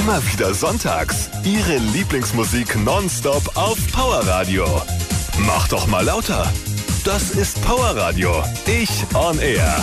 Immer wieder sonntags. Ihre Lieblingsmusik nonstop auf Powerradio. Mach doch mal lauter. Das ist Powerradio. Ich on Air.